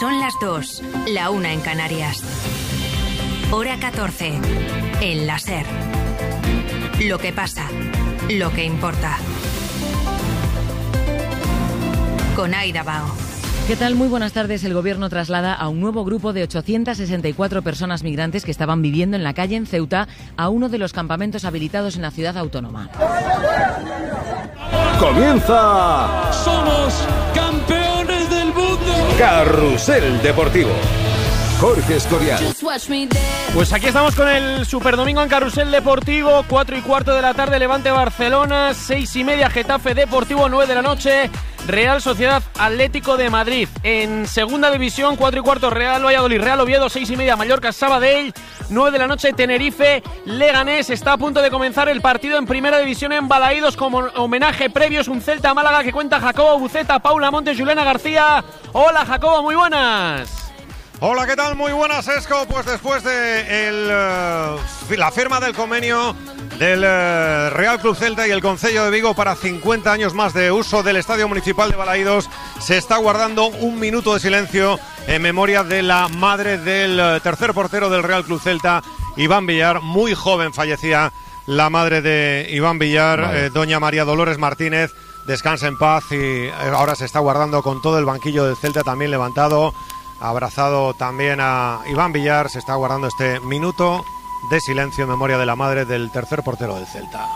Son las 2, la 1 en Canarias. Hora 14, en la SER. Lo que pasa, lo que importa. Con Aida Bao. ¿Qué tal? Muy buenas tardes. El Gobierno traslada a un nuevo grupo de 864 personas migrantes que estaban viviendo en la calle en Ceuta a uno de los campamentos habilitados en la ciudad autónoma. ¡Comienza! ¡Somos campeones del mundo! Carrusel Deportivo. Jorge Escorial. Pues aquí estamos con el Superdomingo en Carrusel Deportivo. 4:15 de la tarde, Levante Barcelona. 6:30, Getafe Deportivo. 9 de la noche, Real Sociedad Atlético de Madrid. En segunda división, 4:15, Real Valladolid, Real Oviedo. 6:30, Mallorca Sabadell. 9 de la noche, Tenerife Leganés. Está a punto de comenzar el partido en primera división en Balaídos. Como homenaje previo es un Celta Málaga que cuenta Jacobo Buceta, Paula Montes, Juliana García. Hola Jacobo, muy buenas. Hola, ¿qué tal? Muy buenas, Esco. Pues después de la firma del convenio del Real Club Celta y el Concello de Vigo para 50 años más de uso del Estadio Municipal de Balaídos, se está guardando un minuto de silencio en memoria de la madre del tercer portero del Real Club Celta, Iván Villar. Muy joven fallecía la madre de Iván Villar, doña María Dolores Martínez. Descansa en paz, y ahora se está guardando con todo el banquillo del Celta también levantado. Abrazado también a Iván Villar, se está guardando este minuto de silencio en memoria de la madre del tercer portero del Celta.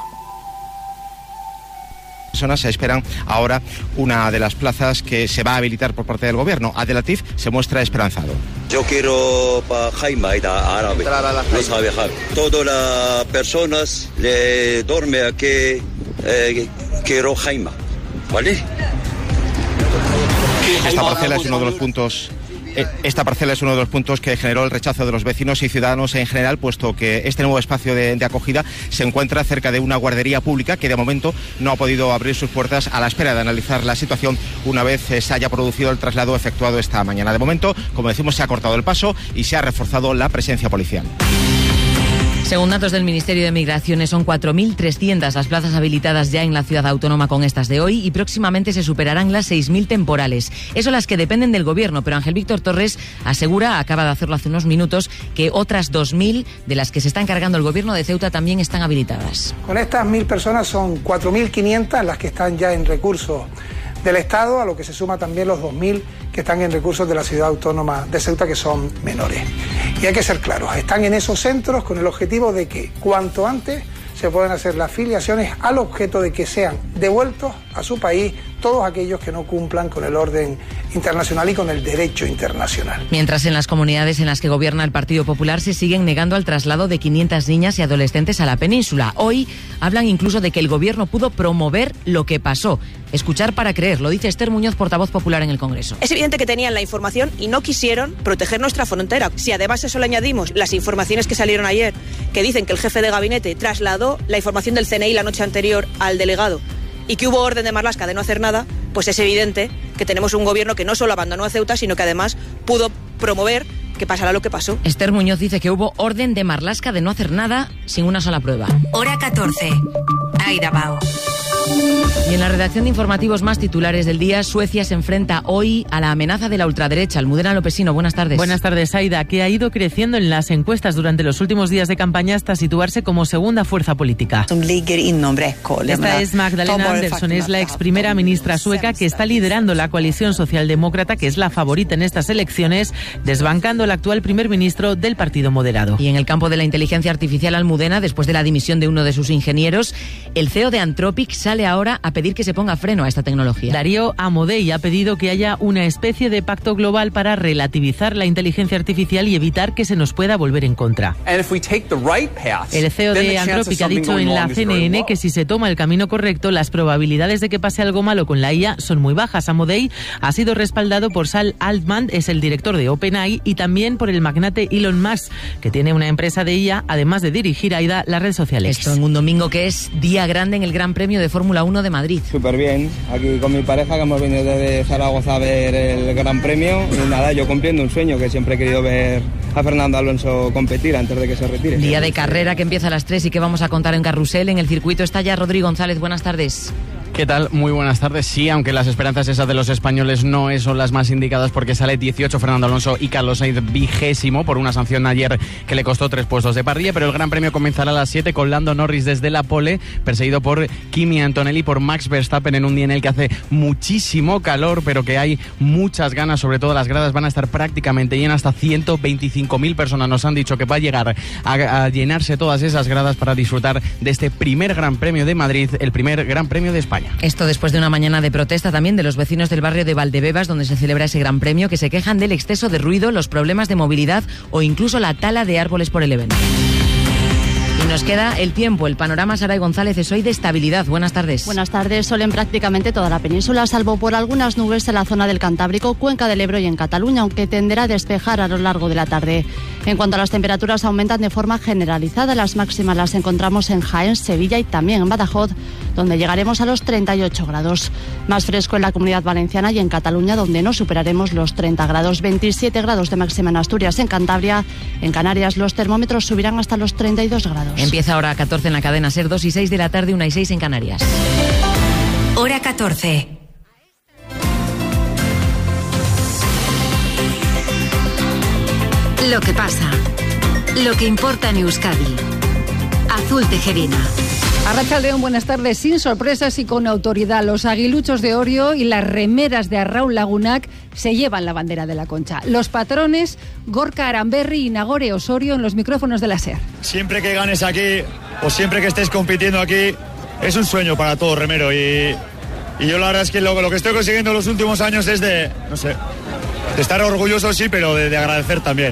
Personas se esperan ahora una de las plazas que se va a habilitar por parte del gobierno. Abdelatif se muestra esperanzado. Yo quiero para Jaima árabe, no sabe viajar. Todas las personas le duermen aquí, quiero Jaima, ¿vale? Esta parcela es uno de los puntos. Esta parcela es uno de los puntos que generó el rechazo de los vecinos y ciudadanos en general, puesto que este nuevo espacio de acogida se encuentra cerca de una guardería pública que de momento no ha podido abrir sus puertas a la espera de analizar la situación una vez se haya producido el traslado efectuado esta mañana. De momento, como decimos, se ha cortado el paso y se ha reforzado la presencia policial. Según datos del Ministerio de Migraciones, son 4.300 las plazas habilitadas ya en la ciudad autónoma con estas de hoy y próximamente se superarán las 6.000 temporales. Eso las que dependen del gobierno, pero Ángel Víctor Torres asegura, acaba de hacerlo hace unos minutos, que otras 2.000 de las que se está encargando el gobierno de Ceuta también están habilitadas. Con estas 1.000 personas son 4.500 las que están ya en recursos del Estado, a lo que se suma también los 2.000 que están en recursos de la ciudad autónoma de Ceuta, que son menores. Y hay que ser claros, están en esos centros con el objetivo de que cuanto antes se puedan hacer las filiaciones al objeto de que sean devueltos a su país todos aquellos que no cumplan con el orden internacional y con el derecho internacional. Mientras en las comunidades en las que gobierna el Partido Popular se siguen negando al traslado de 500 niñas y adolescentes a la península. Hoy hablan incluso de que el gobierno pudo promover lo que pasó. Escuchar para creer, lo dice Esther Muñoz, portavoz popular en el Congreso. Es evidente que tenían la información y no quisieron proteger nuestra frontera. Si además eso le añadimos las informaciones que salieron ayer, que dicen que el jefe de gabinete trasladó la información del CNI la noche anterior al delegado y que hubo orden de Marlaska de no hacer nada, pues es evidente que tenemos un gobierno que no solo abandonó a Ceuta, sino que además pudo promover que pasará lo que pasó. Esther Muñoz dice que hubo orden de Marlaska de no hacer nada sin una sola prueba. Hora 14, Aida Bao. Y en la redacción de informativos más titulares del día, Suecia se enfrenta hoy a la amenaza de la ultraderecha. Almudena Lopesino, buenas tardes. Buenas tardes, Aida, que ha ido creciendo en las encuestas durante los últimos días de campaña hasta situarse como segunda fuerza política. Esta es Magdalena Andersson, es la ex primera ministra sueca que está liderando la coalición socialdemócrata, que es la favorita en estas elecciones, desbancando al actual primer ministro del Partido Moderado. Y en el campo de la inteligencia artificial, Almudena, después de la dimisión de uno de sus ingenieros, el CEO de Anthropic sale ahora a pedir que se ponga freno a esta tecnología. Darío Amodei ha pedido que haya una especie de pacto global para relativizar la inteligencia artificial y evitar que se nos pueda volver en contra. El CEO de Anthropic ha dicho en la CNN que si se toma el camino correcto, las probabilidades de que pase algo malo con la IA son muy bajas. Amodei ha sido respaldado por Sam Altman, es el director de OpenAI, y también por el magnate Elon Musk, que tiene una empresa de IA, además de dirigir AIDA, la red social X. Esto en un domingo que es día grande en el Gran Premio de Fórmula 1 de Madrid. Súper bien, aquí con mi pareja, que hemos venido desde Zaragoza a ver el Gran Premio, y nada, yo cumpliendo un sueño, que siempre he querido ver a Fernando Alonso competir antes de que se retire. Día de carrera que empieza a las 3 y que vamos a contar en Carrusel. En el circuito está ya Rodrigo González, buenas tardes. ¿Qué tal? Muy buenas tardes. Sí, aunque las esperanzas esas de los españoles no son las más indicadas, porque sale 18 Fernando Alonso y Carlos Sainz 20º por una sanción ayer que le costó 3 puestos de parrilla, pero el Gran Premio comenzará a las 7 con Lando Norris desde la pole, perseguido por Kimi Antonelli, por Max Verstappen, en un día en el que hace muchísimo calor, pero que hay muchas ganas. Sobre todo las gradas van a estar prácticamente llenas, hasta 125.000 personas nos han dicho que va a llegar a llenarse todas esas gradas para disfrutar de este primer Gran Premio de Madrid, el primer Gran Premio de España. Esto después de una mañana de protesta también de los vecinos del barrio de Valdebebas, donde se celebra ese Gran Premio, que se quejan del exceso de ruido, los problemas de movilidad o incluso la tala de árboles por el evento. Y nos queda el tiempo. El panorama, Saray González, es hoy de estabilidad. Buenas tardes. Buenas tardes. Sol en prácticamente toda la península, salvo por algunas nubes en la zona del Cantábrico, Cuenca del Ebro y en Cataluña, aunque tenderá a despejar a lo largo de la tarde. En cuanto a las temperaturas, aumentan de forma generalizada. Las máximas las encontramos en Jaén, Sevilla y también en Badajoz, donde llegaremos a los 38 grados. Más fresco en la Comunidad Valenciana y en Cataluña, donde no superaremos los 30 grados. 27 grados de máxima en Asturias, en Cantabria. En Canarias los termómetros subirán hasta los 32 grados. Empieza hora 14 en la cadena SER, 2 y 6 de la tarde, 1 y 6 en Canarias. Hora 14. Lo que pasa. Lo que importa en Euskadi. Azul Tejerina. Arratsaldeon, buenas tardes. Sin sorpresas y con autoridad, los aguiluchos de Orio y las remeras de Arraun Lagunac se llevan la bandera de la Concha. Los patrones, Gorka Aranberri y Nagore Osorio, en los micrófonos de la SER. Siempre que ganes aquí, o siempre que estés compitiendo aquí, es un sueño para todo remero. Y yo la verdad es que lo que estoy consiguiendo en los últimos años es de estar orgulloso, sí, pero de agradecer también.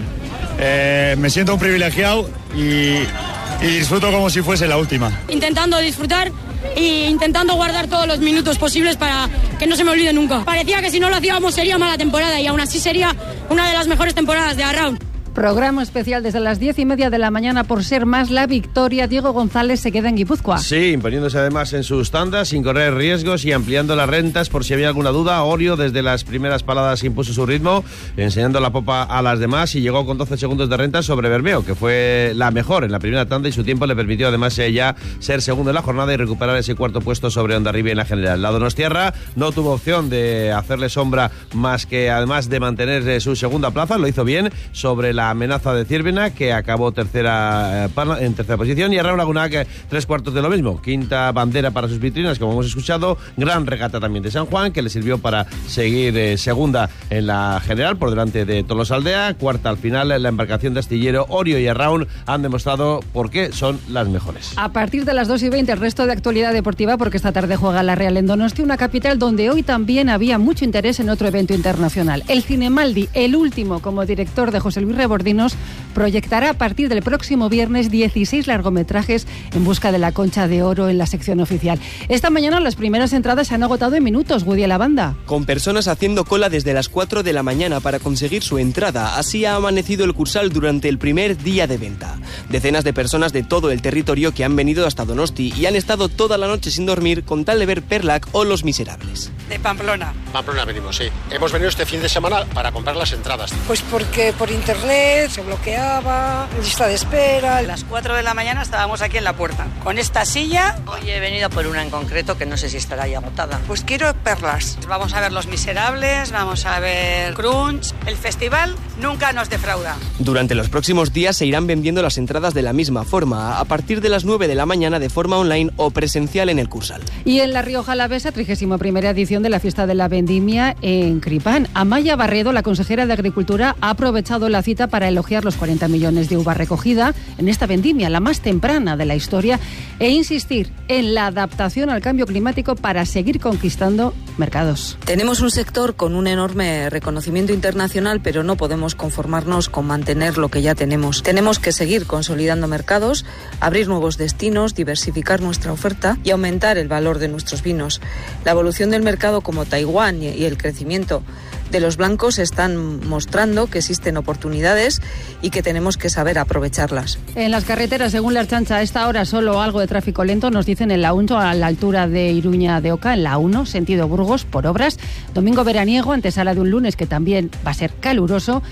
Me siento un privilegiado y disfruto como si fuese la última. Intentando disfrutar e intentando guardar todos los minutos posibles para que no se me olvide nunca. Parecía que si no lo hacíamos sería mala temporada y aún así sería una de las mejores temporadas de Arraun. Programa especial desde las 10:30 de la mañana por ser más la victoria. Diego González se queda en Guipúzcoa. Sí, imponiéndose además en sus tandas, sin correr riesgos y ampliando las rentas por si había alguna duda. Orio desde las primeras paladas impuso su ritmo, enseñando la popa a las demás y llegó con 12 segundos de renta sobre Bermeo, que fue la mejor en la primera tanda y su tiempo le permitió además ya ser segundo en la jornada y recuperar ese cuarto puesto sobre Hondarribia en la general. La Donostiarra no tuvo opción de hacerle sombra más que además de mantener su segunda plaza, lo hizo bien sobre la amenaza de Círvena, que acabó en tercera posición, y Arraun Lagunac 3/4 de lo mismo, quinta bandera para sus vitrinas, como hemos escuchado, gran regata también de San Juan, que le sirvió para seguir segunda en la general por delante de Tolosaldea, cuarta al final la embarcación de Astillero. Orio y Arraun han demostrado por qué son las mejores. A partir de las 2:20 el resto de actualidad deportiva, porque esta tarde juega la Real en Donosti, una capital donde hoy también había mucho interés en otro evento internacional. El Cinemaldi, el último como director de José Luis Rebordinos, proyectará a partir del próximo viernes 16 largometrajes en busca de la Concha de Oro en la sección oficial. Esta mañana las primeras entradas se han agotado en minutos, Woody a la banda. Con personas haciendo cola desde las 4 de la mañana para conseguir su entrada. Así ha amanecido el Cursal durante el primer día de venta. Decenas de personas de todo el territorio que han venido hasta Donosti y han estado toda la noche sin dormir con tal de ver Perlac o Los Miserables. De Pamplona. Pamplona venimos, sí. Hemos venido este fin de semana para comprar las entradas. Pues porque por internet se bloqueaba, lista de espera. A las 4 de la mañana estábamos aquí en la puerta, con esta silla. Hoy he venido por una en concreto que no sé si estará ya agotada. Pues quiero Perlas. Vamos a ver Los Miserables, vamos a ver Crunch. El festival nunca nos defrauda. Durante los próximos días se irán vendiendo las entradas de la misma forma, a partir de las 9 de la mañana de forma online o presencial en el Cursal. Y en La Rioja Alavesa, 31ª edición de la Fiesta de la Vendimia en Cripán. Amaya Barredo, la consejera de Agricultura, ha aprovechado la cita para elogiar los 40 millones de uva recogida en esta vendimia, la más temprana de la historia, e insistir en la adaptación al cambio climático para seguir conquistando mercados. Tenemos un sector con un enorme reconocimiento internacional, pero no podemos conformarnos con mantener lo que ya tenemos. Tenemos que seguir consolidando mercados, abrir nuevos destinos, diversificar nuestra oferta y aumentar el valor de nuestros vinos. La evolución del mercado como Taiwán y el crecimiento de los blancos están mostrando que existen oportunidades y que tenemos que saber aprovecharlas. En las carreteras, según la Ertzaintza, a esta hora solo algo de tráfico lento, nos dicen en la 1 a la altura de Iruña de Oca, en la 1, sentido Burgos, por obras. Domingo veraniego, antesala de un lunes que también va a ser caluroso.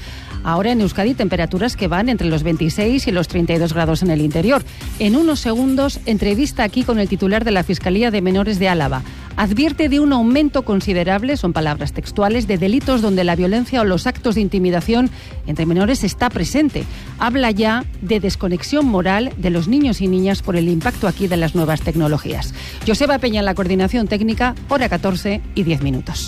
Ahora en Euskadi temperaturas que van entre los 26 y los 32 grados en el interior. En unos segundos, entrevista aquí con el titular de la Fiscalía de Menores de Álava. Advierte de un aumento considerable, son palabras textuales, de delitos donde la violencia o los actos de intimidación entre menores está presente. Habla ya de desconexión moral de los niños y niñas por el impacto aquí de las nuevas tecnologías. Joseba Peña en la coordinación técnica, hora 14 y 10 minutos.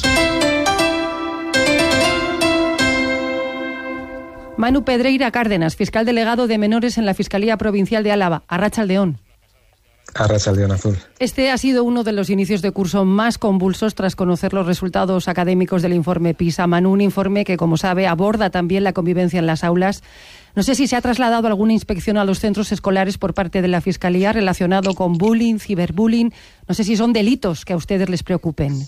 Manu Pedreira Cárdenas, fiscal delegado de menores en la Fiscalía Provincial de Álava. Arratsaldeón. Arratsaldeón Azul. Este ha sido uno de los inicios de curso más convulsos tras conocer los resultados académicos del informe PISA. Manu, un informe que, como sabe, aborda también la convivencia en las aulas. No sé si se ha trasladado alguna inspección a los centros escolares por parte de la Fiscalía relacionado con bullying, ciberbullying. No sé si son delitos que a ustedes les preocupen.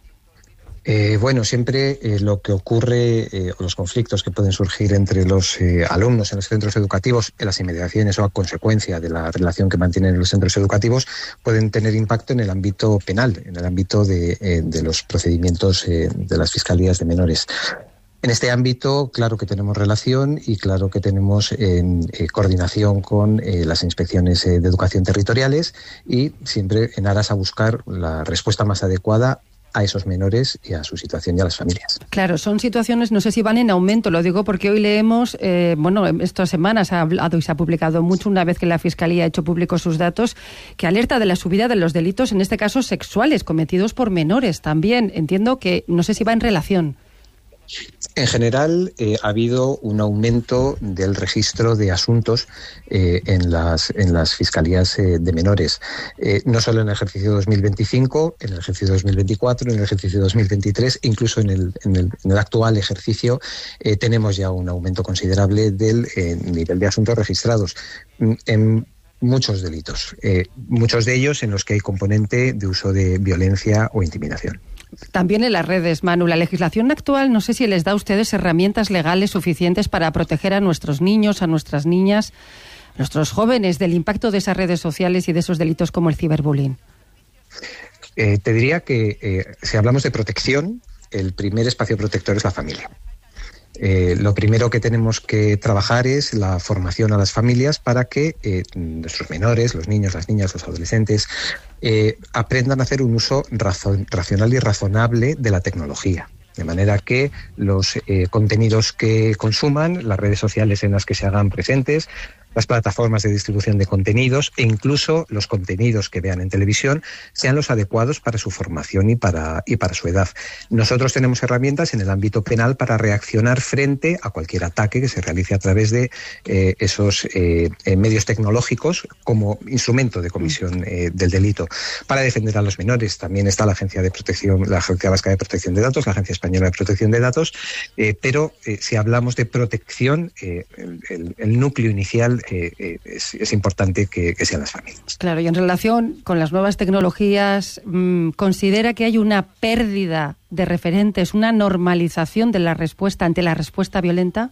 Bueno, siempre lo que ocurre, los conflictos que pueden surgir entre los alumnos en los centros educativos, en las inmediaciones o a consecuencia de la relación que mantienen en los centros educativos, pueden tener impacto en el ámbito penal, en el ámbito de los procedimientos de las fiscalías de menores. En este ámbito, claro que tenemos relación y claro que tenemos coordinación con las inspecciones de educación territoriales y siempre en aras a buscar la respuesta más adecuada a esos menores y a su situación y a las familias. Claro, son situaciones, no sé si van en aumento, lo digo porque hoy leemos, estas semanas se ha hablado y se ha publicado mucho, una vez que la Fiscalía ha hecho públicos sus datos, que alerta de la subida de los delitos, en este caso sexuales, cometidos por menores también. Entiendo que, no sé si va en relación. En general, ha habido un aumento del registro de asuntos en las fiscalías de menores, no solo en el ejercicio 2025, en el ejercicio 2024, en el ejercicio 2023, incluso en el actual ejercicio tenemos ya un aumento considerable del nivel de asuntos registrados en muchos delitos, muchos de ellos en los que hay componente de uso de violencia o intimidación. También en las redes, Manu. La legislación actual, no sé si les da a ustedes herramientas legales suficientes para proteger a nuestros niños, a nuestras niñas, a nuestros jóvenes del impacto de esas redes sociales y de esos delitos como el ciberbullying. Te diría que si hablamos de protección, el primer espacio protector es la familia. Lo primero que tenemos que trabajar es la formación a las familias para que nuestros menores, los niños, las niñas, los adolescentes, aprendan a hacer un uso racional y razonable de la tecnología. De manera que los contenidos que consuman, las redes sociales en las que se hagan presentes, las plataformas de distribución de contenidos e incluso los contenidos que vean en televisión sean los adecuados para su formación y para su edad. Nosotros tenemos herramientas en el ámbito penal para reaccionar frente a cualquier ataque que se realice a través de esos medios tecnológicos como instrumento de comisión del delito. Para defender a los menores también está la Agencia Vasca de Protección de Datos, la Agencia Española de Protección de Datos, pero si hablamos de protección, el núcleo inicial es importante que sean las familias. Claro, y en relación con las nuevas tecnologías, ¿considera que hay una pérdida de referentes, una normalización de la respuesta ante la respuesta violenta?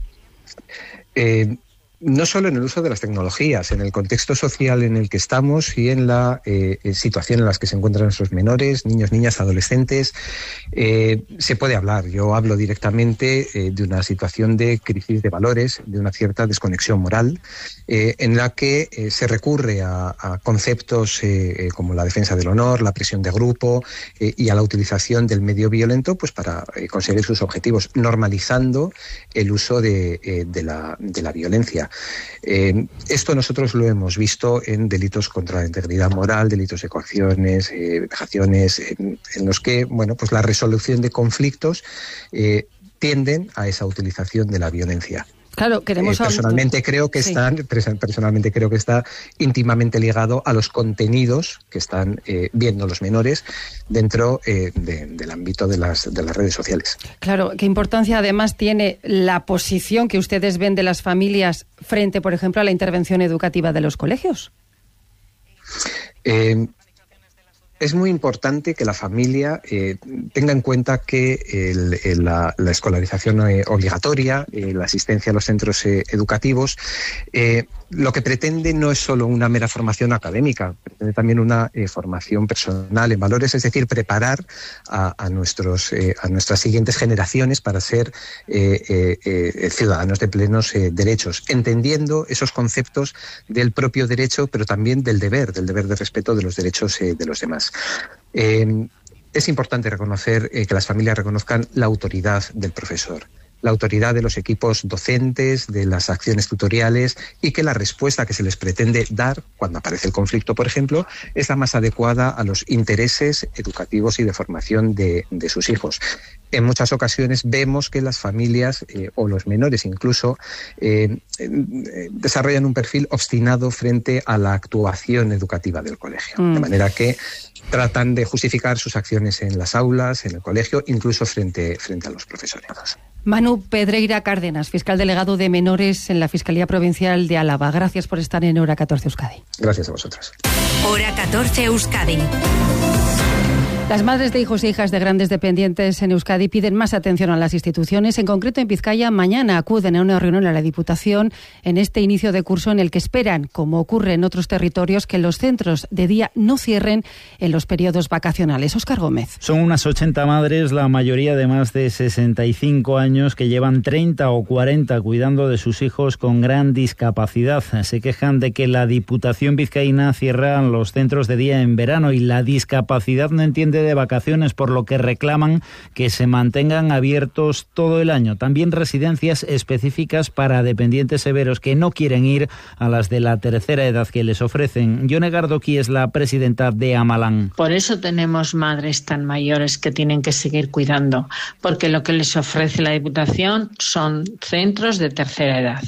No solo en el uso de las tecnologías, en el contexto social en el que estamos y en la situación en la que se encuentran nuestros menores, niños, niñas, adolescentes, se puede hablar. Yo hablo directamente de una situación de crisis de valores, de una cierta desconexión moral, en la que se recurre a conceptos como la defensa del honor, la presión de grupo y a la utilización del medio violento pues para conseguir sus objetivos, normalizando el uso de la violencia. Esto nosotros lo hemos visto en delitos contra la integridad moral, delitos de coacciones, vejaciones, en los que pues la resolución de conflictos tienden a esa utilización de la violencia. Claro, personalmente creo que está íntimamente ligado a los contenidos que están viendo los menores dentro del ámbito de las redes sociales. Claro, ¿qué importancia además tiene la posición que ustedes ven de las familias frente, por ejemplo, a la intervención educativa de los colegios? Es muy importante que la familia tenga en cuenta que la escolarización obligatoria, la asistencia a los centros educativos, lo que pretende no es solo una mera formación académica, pretende también una formación personal en valores, es decir, preparar a nuestras siguientes generaciones para ser ciudadanos de plenos derechos, entendiendo esos conceptos del propio derecho, pero también del deber de respeto de los derechos de los demás. Es importante reconocer que las familias reconozcan la autoridad del profesor, la autoridad de los equipos docentes, de las acciones tutoriales, y que la respuesta que se les pretende dar cuando aparece el conflicto, por ejemplo, es la más adecuada a los intereses educativos y de formación de sus hijos. En muchas ocasiones vemos que las familias, o los menores incluso, desarrollan un perfil obstinado frente a la actuación educativa del colegio. De manera que tratan de justificar sus acciones en las aulas, en el colegio, incluso frente a los profesores. Manu Pedreira Cárdenas, fiscal delegado de menores en la Fiscalía Provincial de Álava. Gracias por estar en Hora 14 Euskadi. Gracias a vosotros. Hora 14 Euskadi. Las madres de hijos e hijas de grandes dependientes en Euskadi piden más atención a las instituciones. En concreto, en Vizcaya, mañana acuden a una reunión a la Diputación en este inicio de curso en el que esperan, como ocurre en otros territorios, que los centros de día no cierren en los periodos vacacionales. Óscar Gómez. Son unas 80 madres, la mayoría de más de 65 años, que llevan 30 o 40 cuidando de sus hijos con gran discapacidad. Se quejan de que la Diputación vizcaína cierra los centros de día en verano y la discapacidad no entiende de vacaciones, por lo que reclaman que se mantengan abiertos todo el año. También residencias específicas para dependientes severos que no quieren ir a las de la tercera edad que les ofrecen. Yone Gardoki es la presidenta de Amalán. Por eso tenemos madres tan mayores que tienen que seguir cuidando, porque lo que les ofrece la Diputación son centros de tercera edad.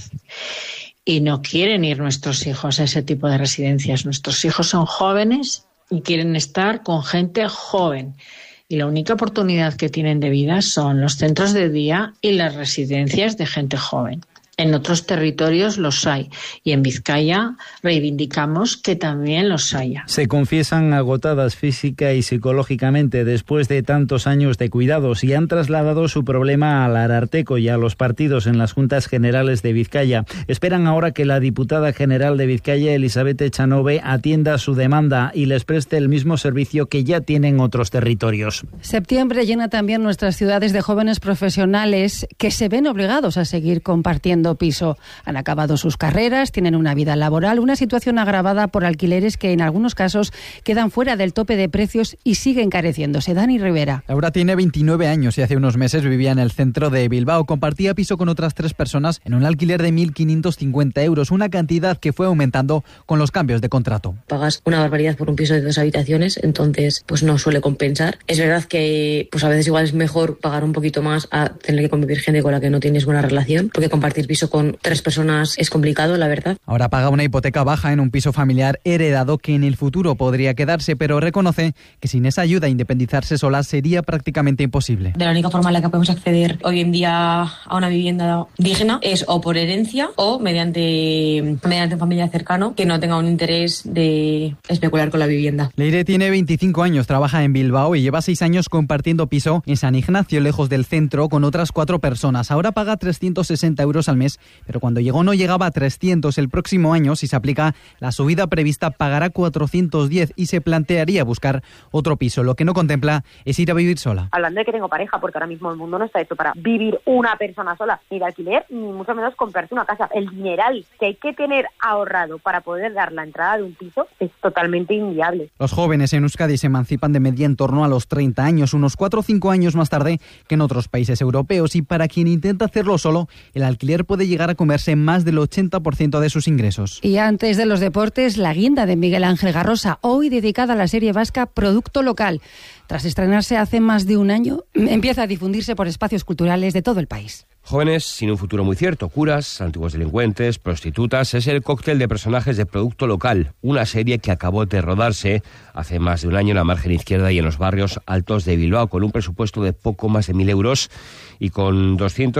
Y no quieren ir nuestros hijos a ese tipo de residencias. Nuestros hijos son jóvenes y quieren estar con gente joven. Y la única oportunidad que tienen de vida son los centros de día y las residencias de gente joven. En otros territorios los hay, y en Vizcaya reivindicamos que también los haya. Se confiesan agotadas física y psicológicamente después de tantos años de cuidados y han trasladado su problema al Ararteko y a los partidos en las Juntas Generales de Vizcaya. Esperan ahora que la diputada general de Vizcaya, Elizabeth Echanove, atienda su demanda y les preste el mismo servicio que ya tienen otros territorios. Septiembre llena también nuestras ciudades de jóvenes profesionales que se ven obligados a seguir compartiendo piso. Han acabado sus carreras, tienen una vida laboral, una situación agravada por alquileres que en algunos casos quedan fuera del tope de precios y siguen encareciéndose. Dani Rivera. Laura tiene 29 años y hace unos meses vivía en el centro de Bilbao. Compartía piso con otras 3 personas en un alquiler de 1.550 euros, una cantidad que fue aumentando con los cambios de contrato. Pagas una barbaridad por un piso de 2 habitaciones, entonces pues no suele compensar. Es verdad que pues a veces igual es mejor pagar un poquito más a tener que convivir gente con la que no tienes buena relación, porque compartir piso con 3 personas es complicado, la verdad. Ahora paga una hipoteca baja en un piso familiar heredado que en el futuro podría quedarse, pero reconoce que sin esa ayuda a independizarse sola sería prácticamente imposible. De la única forma en la que podemos acceder hoy en día a una vivienda digna es o por herencia o mediante un familiar cercano que no tenga un interés de especular con la vivienda. Leire tiene 25 años, trabaja en Bilbao y lleva 6 años compartiendo piso en San Ignacio, lejos del centro, con otras 4 personas. Ahora paga 360 euros al mes, pero cuando llegó no llegaba a 300. El próximo año, si se aplica la subida prevista, pagará 410 y se plantearía buscar otro piso. Lo que no contempla es ir a vivir sola. Hablando de que tengo pareja, porque ahora mismo el mundo no está hecho para vivir una persona sola, ni de alquiler, ni mucho menos comprarse una casa. El dineral que hay que tener ahorrado para poder dar la entrada de un piso es totalmente inviable. Los jóvenes en Euskadi se emancipan de media en torno a los 30 años, unos 4 o 5 años más tarde que en otros países europeos, y para quien intenta hacerlo solo, el alquiler puede llegar a comerse más del 80% de sus ingresos. Y antes de los deportes, la guinda de Miguel Ángel Garrosa, hoy dedicada a la serie vasca Producto Local. Tras estrenarse hace más de un año, empieza a difundirse por espacios culturales de todo el país. Jóvenes sin un futuro muy cierto, curas, antiguos delincuentes, prostitutas, es el cóctel de personajes de Producto Local, una serie que acabó de rodarse hace más de un año en la margen izquierda y en los barrios altos de Bilbao, con un presupuesto de poco más de 1.000 euros y con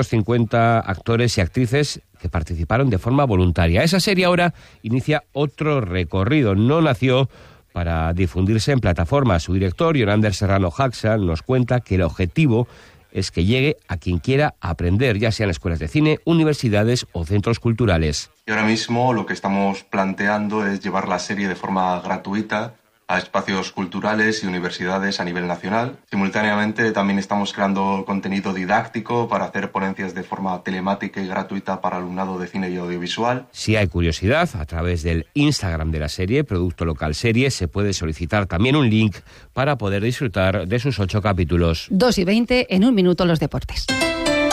250 actores y actrices que participaron de forma voluntaria. Esa serie ahora inicia otro recorrido. No nació para difundirse en plataformas. Su director, Yonander Serrano Jackson, nos cuenta que el objetivo es que llegue a quien quiera aprender, ya sean escuelas de cine, universidades o centros culturales. Y ahora mismo lo que estamos planteando es llevar la serie de forma gratuita a espacios culturales y universidades a nivel nacional. Simultáneamente también estamos creando contenido didáctico para hacer ponencias de forma telemática y gratuita para alumnado de cine y audiovisual. Si hay curiosidad, a través del Instagram de la serie, Producto Local Series, se puede solicitar también un link para poder disfrutar de sus 8 capítulos. 2:20, en un minuto los deportes.